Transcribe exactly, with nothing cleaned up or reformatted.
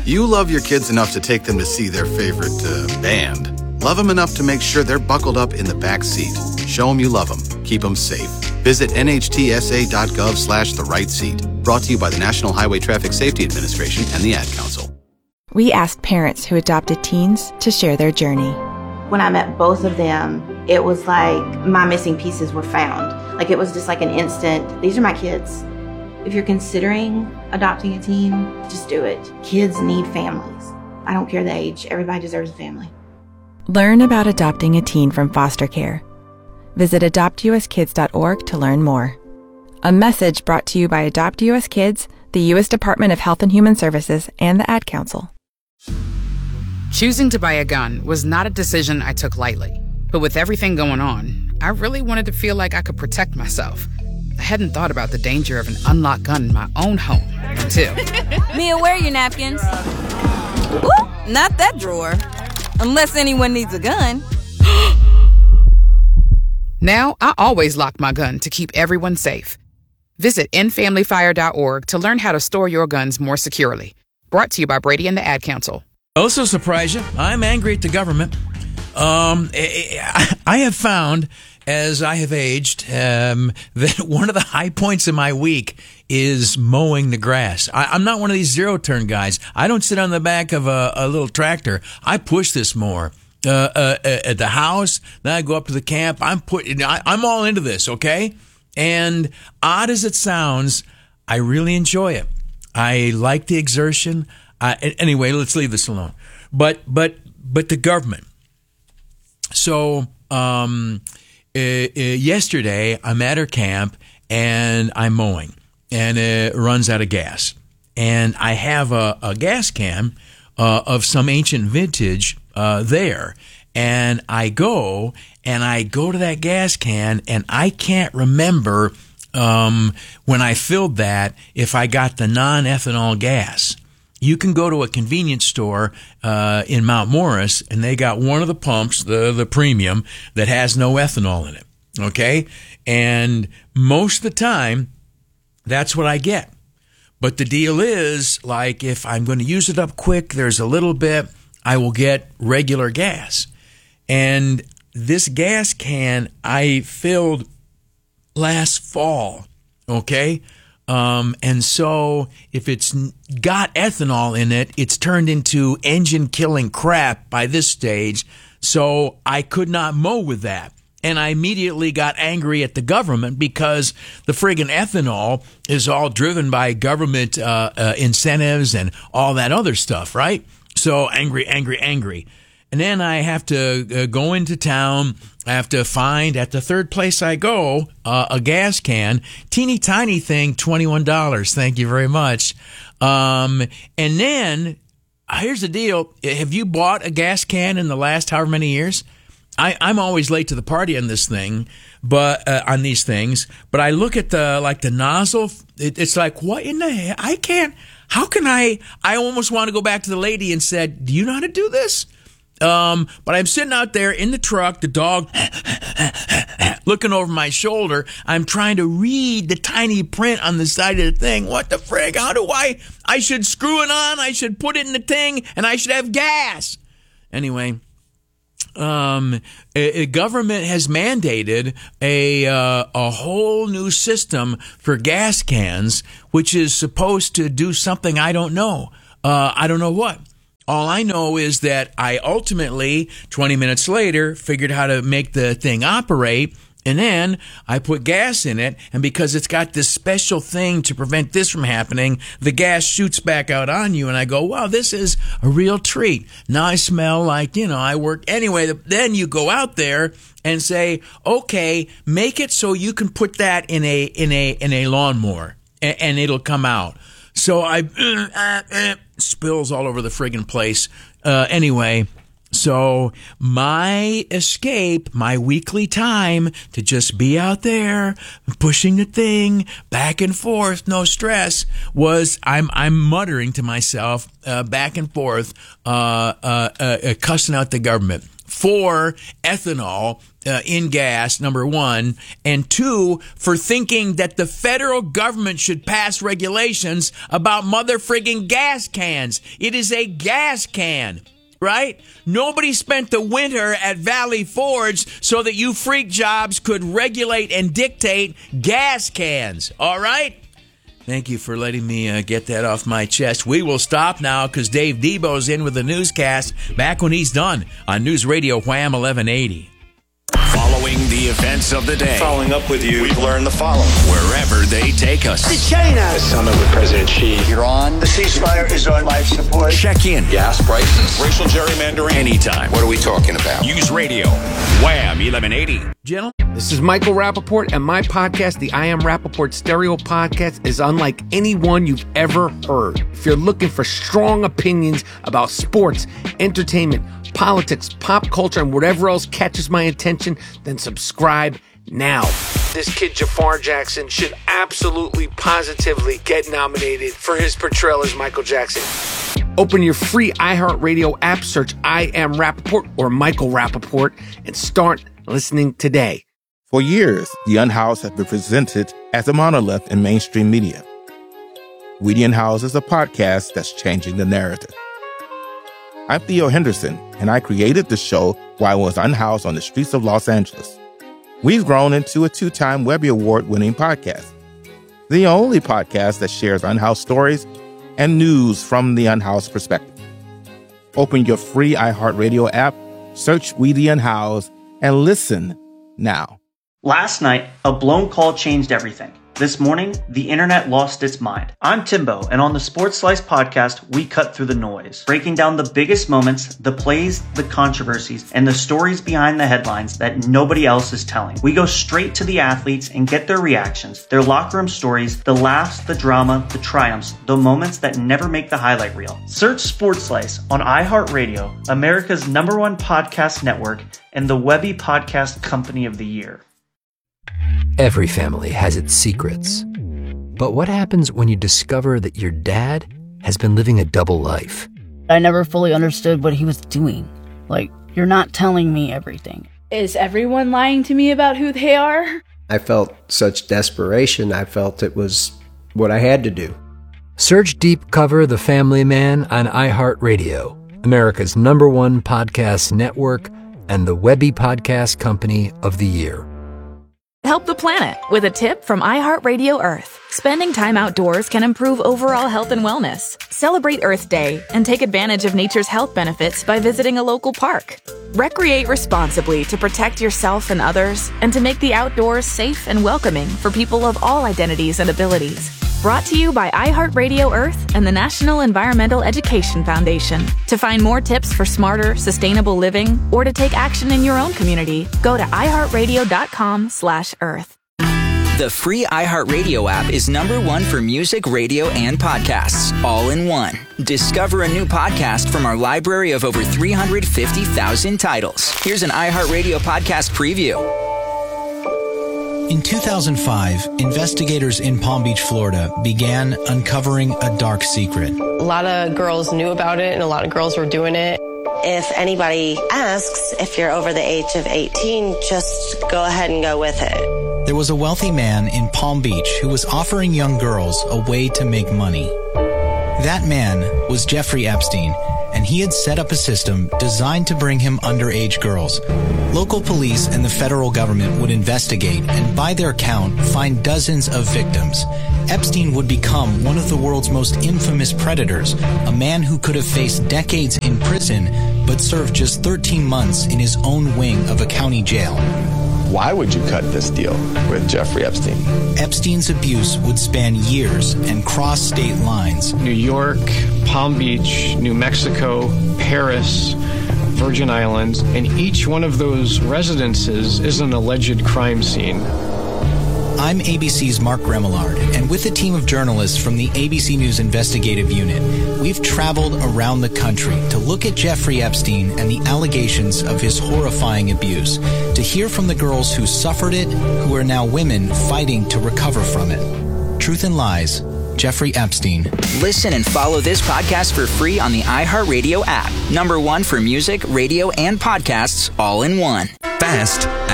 You love your kids enough to take them to see their favorite uh, band. Love them enough to make sure they're buckled up in the back seat. Show them you love them. Keep them safe. Visit nhtsa.gov slash the right seat. Brought to you by the National Highway Traffic Safety Administration and the Ad Council. We asked parents who adopted teens to share their journey. When I met both of them, it was like my missing pieces were found. Like it was just like an instant, these are my kids. If you're considering adopting a teen, just do it. Kids need families. I don't care the age. Everybody deserves a family. Learn about adopting a teen from foster care. Visit adopt u s kids dot org to learn more. A message brought to you by Adopt U S Kids, the U S Department of Health and Human Services, and the Ad Council. Choosing to buy a gun was not a decision I took lightly. But with everything going on, I really wanted to feel like I could protect myself. I hadn't thought about the danger of an unlocked gun in my own home until... Mia, where are your napkins? Ooh, not that drawer. Unless anyone needs a gun. Now, I always lock my gun to keep everyone safe. Visit end family fire dot org to learn how to store your guns more securely. Brought to you by Brady and the Ad Council. Also surprise you, I'm angry at the government. Um, I have found, as I have aged, um, that one of the high points of my week is mowing the grass. I, I'm not one of these zero-turn guys. I don't sit on the back of a, a little tractor. I push this mower. Uh, uh, at the house, then I go up to the camp. I'm putting, I, I'm all into this, okay? And odd as it sounds, I really enjoy it. I like the exertion. Uh, anyway, let's leave this alone. But but but the government. So um, uh, uh, yesterday, I'm at her camp and I'm mowing, and it runs out of gas. And I have a, a gas can uh, of some ancient vintage uh, there. And I go and I go to that gas can, and I can't remember um, when I filled that if I got the non-ethanol gas. You can go to a convenience store uh, in Mount Morris, and they got one of the pumps, the the premium, that has no ethanol in it, okay? And most of the time, that's what I get. But the deal is, like, if I'm going to use it up quick, there's a little bit, I will get regular gas. And this gas can I filled last fall, okay? Um, and so if it's got ethanol in it, it's turned into engine-killing crap by this stage, so I could not mow with that. And I immediately got angry at the government because the friggin' ethanol is all driven by government uh, uh, incentives and all that other stuff, right? So angry, angry, angry. And then I have to uh, go into town. I have to find at the third place I go uh, a gas can, teeny tiny thing, twenty-one dollars. Thank you very much. Um, and then here's the deal. Have you bought a gas can in the last however many years? I, I'm always late to the party on this thing, but uh, on these things. But I look at the like the nozzle. It, it's like, what in the hell? I can't. How can I? I almost want to go back to the lady and said, "Do you know how to do this?" Um, but I'm sitting out there in the truck, the dog looking over my shoulder. I'm trying to read the tiny print on the side of the thing. What the frig? How do I? I should screw it on. I should put it in the thing, and I should have gas. Anyway. Um, a, a government has mandated a uh, a whole new system for gas cans, which is supposed to do something I don't know. Uh, I don't know what. All I know is that I ultimately, twenty minutes later, figured how to make the thing operate. And then I put gas in it, and because it's got this special thing to prevent this from happening, the gas shoots back out on you, and I go, wow, this is a real treat. Now I smell like, you know, I work. Anyway, then you go out there and say, okay, make it so you can put that in a in a, in a lawnmower, and, and it'll come out. So I, uh, uh, uh, spills all over the friggin' place. Uh, anyway... So my escape, my weekly time to just be out there pushing the thing back and forth, no stress, was I'm I'm muttering to myself uh, back and forth, uh, uh, uh, cussing out the government. for ethanol uh, in gas, number one, and two, for thinking that the federal government should pass regulations about mother friggin' gas cans. It is a gas can. Right? Nobody spent the winter at Valley Forge so that you freak jobs could regulate and dictate gas cans. All right? Thank you for letting me uh, get that off my chest. We will stop now because Dave Debo's in with the newscast back when he's done on News Radio Wham eleven eighty. Following the events of the day. Following up with you, we've learned the following. Wherever they take us. To China. The summit with President Xi. You're on. The ceasefire is on life support. Check in. Gas prices. Racial gerrymandering. Anytime. What are we talking about? News Radio. Wham eleven eighty. Gentlemen. This is Michael Rappaport, and my podcast, the I Am Rappaport Stereo Podcast, is unlike any one you've ever heard. If you're looking for strong opinions about sports, entertainment, politics, pop culture, and whatever else catches my attention, then subscribe now. This kid Jafar Jackson should absolutely, positively get nominated for his portrayal as Michael Jackson. Open your free iHeartRadio app, search I Am Rappaport or Michael Rappaport, and start listening today. For years, The Unhoused has been presented as a monolith in mainstream media. We The Unhoused is a podcast that's changing the narrative. I'm Theo Henderson, and I created the show while I was unhoused on the streets of Los Angeles. We've grown into a two-time Webby Award-winning podcast, the only podcast that shares unhoused stories and news from the unhoused perspective. Open your free iHeartRadio app, search We The Unhoused, and listen now. Last night, a blown call changed everything. This morning, the internet lost its mind. I'm Timbo, and on the Sports Slice podcast, we cut through the noise, breaking down the biggest moments, the plays, the controversies, and the stories behind the headlines that nobody else is telling. We go straight to the athletes and get their reactions, their locker room stories, the laughs, the drama, the triumphs, the moments that never make the highlight reel. Search Sports Slice on iHeartRadio, America's number one podcast network, and the Webby Podcast Company of the Year. Every family has its secrets. But what happens when you discover that your dad has been living a double life? I never fully understood what he was doing. Like, you're not telling me everything. Is everyone lying to me about who they are? I felt such desperation. I felt it was what I had to do. Search Deep Cover The Family Man on iHeartRadio, America's number one podcast network, and the Webby Podcast Company of the Year. Help the planet with a tip from iHeartRadio Earth. Spending time outdoors can improve overall health and wellness. Celebrate Earth Day and take advantage of nature's health benefits by visiting a local park. Recreate responsibly to protect yourself and others, and to make the outdoors safe and welcoming for people of all identities and abilities. Brought to you by iHeartRadio Earth and the National Environmental Education Foundation. To find more tips for smarter, sustainable living, or to take action in your own community, go to iHeartRadio.com slash Earth. The free iHeartRadio app is number one for music, radio, and podcasts, all in one. Discover a new podcast from our library of over three hundred fifty thousand titles. Here's an iHeartRadio podcast preview. In two thousand five, investigators in Palm Beach, Florida, began uncovering a dark secret. A lot of girls knew about it, and a lot of girls were doing it. If anybody asks if you're over the age of eighteen, just go ahead and go with it. There was a wealthy man in Palm Beach who was offering young girls a way to make money. That man was Jeffrey Epstein, and he had set up a system designed to bring him underage girls. Local police and the federal government would investigate and, by their count, find dozens of victims. Epstein would become one of the world's most infamous predators, a man who could have faced decades in prison but served just thirteen months in his own wing of a county jail. Why would you cut this deal with Jeffrey Epstein? Epstein's abuse would span years and cross state lines. New York, Palm Beach, New Mexico, Paris, Virgin Islands, and each one of those residences is an alleged crime scene. I'm A B C's Mark Remillard, and with a team of journalists from the A B C News Investigative Unit, we've traveled around the country to look at Jeffrey Epstein and the allegations of his horrifying abuse, to hear from the girls who suffered it, who are now women fighting to recover from it. Truth and Lies, Jeffrey Epstein. Listen and follow this podcast for free on the iHeartRadio app. Number one for music, radio, and podcasts all in one. Fast